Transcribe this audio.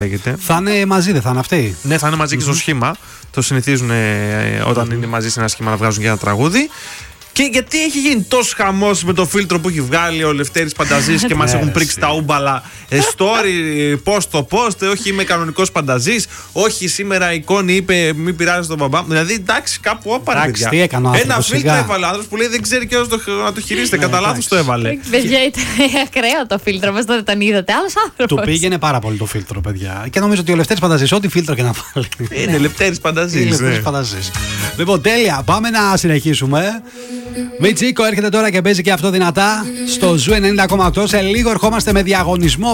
Θα είναι μαζί, δεν θα είναι αυτοί? Ναι, θα είναι μαζί και στο σχήμα. Το συνηθίζουν όταν είναι μαζί σε ένα σχήμα να βγάζουν και ένα τραγούδι. Και γιατί έχει γίνει τόσο χαμός με το φίλτρο που έχει βγάλει ο Λευτέρης Πανταζής και μας έχουν πρίξει τα ούμπαλα story, post το post, όχι είμαι κανονικός Πανταζής, όχι σήμερα η εικόνη είπε μην πειράζει τον μπαμπά. Δηλαδή εντάξει, κάπου όπα παιδιά. Τι έκανε ο άνθρωπος, ένα φίλτρο έβαλε ο άνθρωπος που λέει δεν ξέρει και να το χειρίζεται, κατά λάθος το έβαλε. Παιδιά, ήταν ακραίο το φίλτρο, μας δεν τον είδατε, άλλος άνθρωπος. Του πήγαινε πάρα πολύ το φίλτρο, παιδιά. Και νομίζω ότι ο Λευτέρης Πανταζής, ό,τι φίλτρο και να βάλει. Είναι Λευτέρης Πανταζής. Λοιπόν, τέλεια. Πάμε να συνεχίσουμε. Μιτσίκο έρχεται τώρα και παίζει και αυτό δυνατά στο Ζου 90,8. Σε λίγο ερχόμαστε με διαγωνισμό